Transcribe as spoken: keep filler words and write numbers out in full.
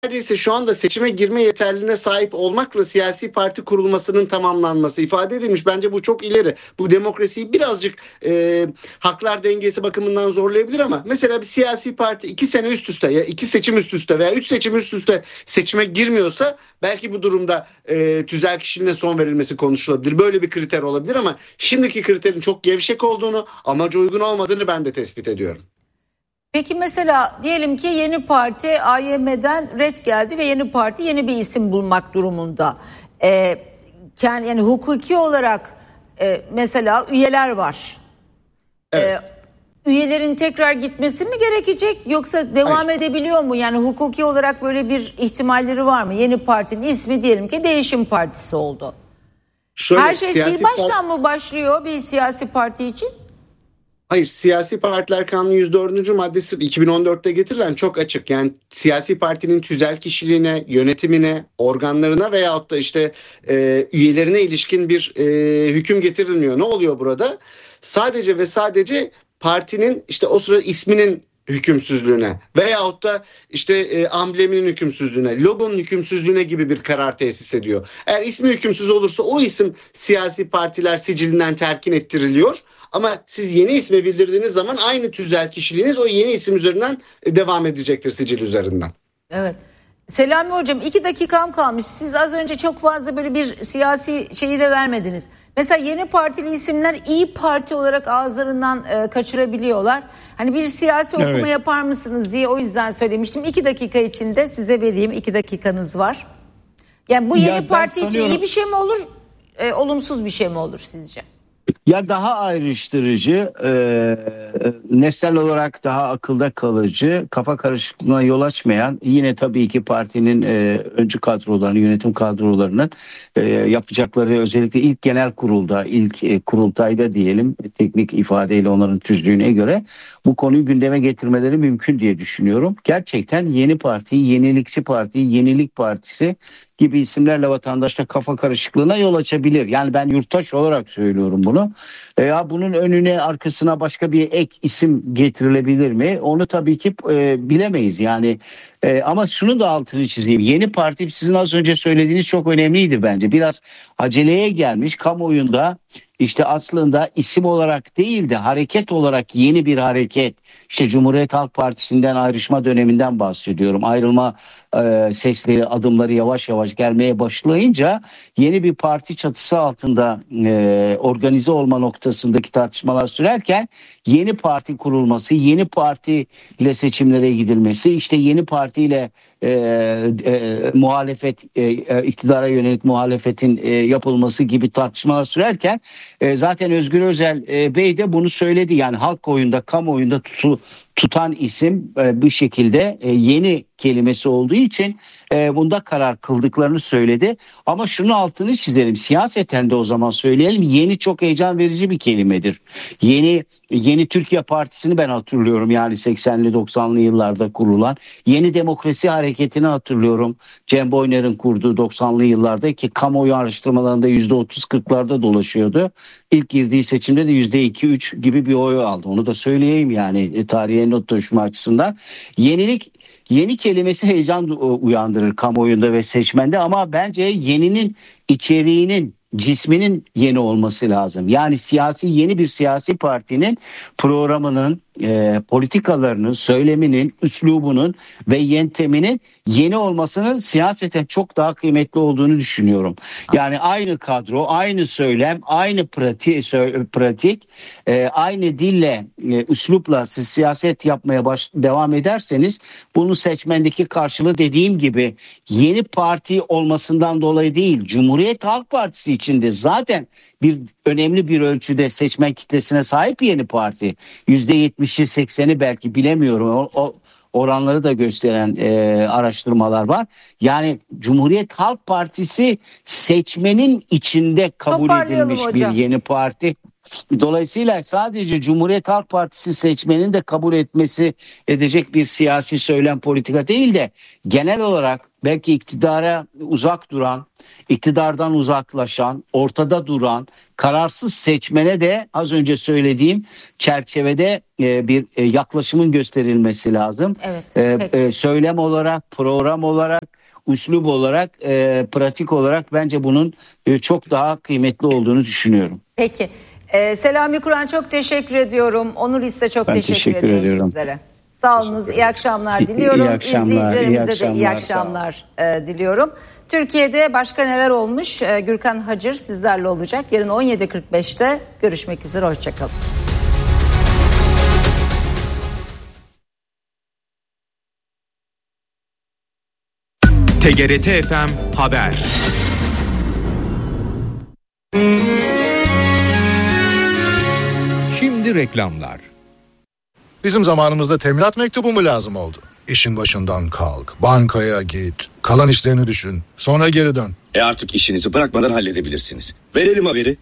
neredeyse şu anda seçime girme yeterliliğine sahip olmakla siyasi parti kurulmasının tamamlanması ifade edilmiş. Bence bu çok ileri. Bu demokrasiyi birazcık e, haklar dengesi bakımından zorlayabilir ama mesela bir siyasi parti iki sene üst üste ya iki seçim üst üste veya üç seçim üst üste seçime girmiyorsa belki bu durumda e, tüzel kişiliğine son verilmesi konuşulabilir. Böyle bir kriter olabilir ama şimdiki kriterin çok gevşek olduğunu, amaca uygun olmadığını ben de tespit ediyorum. Peki mesela diyelim ki yeni parti A Y M'den red geldi ve yeni parti yeni bir isim bulmak durumunda. Ee, yani, yani hukuki olarak e, mesela üyeler var. Evet. Ee, üyelerin tekrar gitmesi mi gerekecek yoksa devam Hayır. edebiliyor mu? Yani hukuki olarak böyle bir ihtimalleri var mı? Yeni partinin ismi diyelim ki Değişim Partisi oldu. Şöyle, Her şey sil baştan part... mı başlıyor bir siyasi parti için? Hayır, siyasi partiler kanunu yüz dördüncü maddesi iki bin on dörtte getirilen çok açık. Yani siyasi partinin tüzel kişiliğine, yönetimine, organlarına veyahut da işte e, üyelerine ilişkin bir e, hüküm getirilmiyor. Ne oluyor burada? Sadece ve sadece partinin işte o sırada isminin hükümsüzlüğüne veyahut da işte e, ambleminin hükümsüzlüğüne, logonun hükümsüzlüğüne gibi bir karar tesis ediyor. Eğer ismi hükümsüz olursa o isim siyasi partiler sicilinden terkin ettiriliyor. Ama siz yeni ismi bildirdiğiniz zaman aynı tüzel kişiliğiniz o yeni isim üzerinden devam edecektir, sicil üzerinden. Evet. Selami Hocam iki dakikam kalmış. Siz az önce çok fazla böyle bir siyasi şeyi de vermediniz. Mesela yeni partili isimler İyi Parti olarak ağızlarından e, kaçırabiliyorlar. Hani bir siyasi okuma Evet. yapar mısınız diye o yüzden söylemiştim. İki dakika içinde size vereyim. İki dakikanız var. Yani bu yeni Ya ben parti için sanıyorum- iyi bir şey mi olur? E, olumsuz bir şey mi olur sizce? Ya daha ayrıştırıcı, e, nesnel olarak daha akılda kalıcı, kafa karışıklığına yol açmayan, yine tabii ki partinin e, öncü kadrolarının, yönetim kadrolarının e, yapacakları, özellikle ilk genel kurulda, ilk e, kurultayda diyelim, teknik ifadeyle onların tüzüğüne göre bu konuyu gündeme getirmeleri mümkün diye düşünüyorum. Gerçekten yeni parti, yenilikçi parti, yenilik partisi gibi isimlerle vatandaşta kafa karışıklığına yol açabilir. Yani ben yurttaş olarak söylüyorum bunu. E ya bunun önüne arkasına başka bir ek isim getirilebilir mi? Onu tabii ki e, bilemeyiz. Yani e, ama şunu da altını çizeyim. Yeni parti sizin az önce söylediğiniz çok önemliydi bence. Biraz aceleye gelmiş, kamuoyunda işte aslında isim olarak değil de hareket olarak yeni bir hareket. İşte Cumhuriyet Halk Partisi'nden ayrışma döneminden bahsediyorum. Ayrılma e, sesleri, adımları yavaş yavaş gelmeye başlayınca yeni bir parti çatısı altında e, organize olma noktasındaki tartışmalar sürerken yeni parti kurulması, yeni partiyle seçimlere gidilmesi, işte yeni partiyle e, e, muhalefet, e, iktidara yönelik muhalefetin e, yapılması gibi tartışmalar sürerken e, zaten Özgür Özel e, Bey de bunu söyledi. Yani halk oyunda, kamuoyunda tutu, tutan isim e, bir şekilde e, yeni kelimesi olduğu için e, bunda karar kıldıklarını söyledi. Ama şunun altını çizelim. Siyaseten de o zaman söyleyelim. Yeni çok heyecan verici bir kelimedir. Yeni Yeni Türkiye Partisi'ni ben hatırlıyorum. Yani seksenli doksanlı yıllarda kurulan Yeni Demokrasi Hareketi'ni hatırlıyorum. Cem Boyner'in kurduğu doksanlı yıllarda ki kamuoyu araştırmalarında yüzde otuz kırklarda dolaşıyordu. İlk girdiği seçimde de yüzde iki üç gibi bir oy aldı. Onu da söyleyeyim yani e, tarihe not düşme açısından. Yenilik Yeni kelimesi heyecan uyandırır kamuoyunda ve seçmende ama bence yeninin içeriğinin, cisminin yeni olması lazım. Yani siyasi yeni bir siyasi partinin programının, e, politikalarının, söyleminin, üslubunun ve yönteminin yeni olmasının siyaseten çok daha kıymetli olduğunu düşünüyorum. Yani aynı kadro, aynı söylem, aynı pratik, pratik e, aynı dille, e, üslupla siz siyaset yapmaya baş, devam ederseniz bunun seçmendeki karşılığı dediğim gibi yeni parti olmasından dolayı değil, Cumhuriyet Halk Partisi içinde zaten bir önemli bir ölçüde seçmen kitlesine sahip yeni parti. yüzde yetmişi sekseni belki bilemiyorum. O, o oranları da gösteren e, araştırmalar var. Yani Cumhuriyet Halk Partisi seçmenin içinde kabul edilmiş bir yeni parti. Dolayısıyla sadece Cumhuriyet Halk Partisi seçmenin de kabul etmesi edecek bir siyasi söylem politika değil de genel olarak belki iktidara uzak duran, iktidardan uzaklaşan, ortada duran, kararsız seçmene de az önce söylediğim çerçevede bir yaklaşımın gösterilmesi lazım. Evet, ee, söylem olarak, program olarak, üslup olarak, e, pratik olarak bence bunun e, çok daha kıymetli olduğunu düşünüyorum. Peki. Ee, Selami Kur'an çok teşekkür ediyorum. Onur İste çok ben teşekkür, teşekkür ediyorum, ediyorum sizlere. Sağ olunuz. İyi akşamlar diliyorum. İyi akşamlar, İzleyicilerimize iyi akşamlar, de iyi akşamlar e, diliyorum. Türkiye'de başka neler olmuş? E, Gürkan Hacır sizlerle olacak. Yarın on yedi kırk beşte görüşmek üzere. Hoşçakalın. T G R T F M Haber. Şimdi reklamlar. Bizim zamanımızda teminat mektubu mu lazım oldu? İşin başından kalk, bankaya git, kalan işlerini düşün, sonra geri dön. E artık işinizi bırakmadan halledebilirsiniz. Verelim haberi.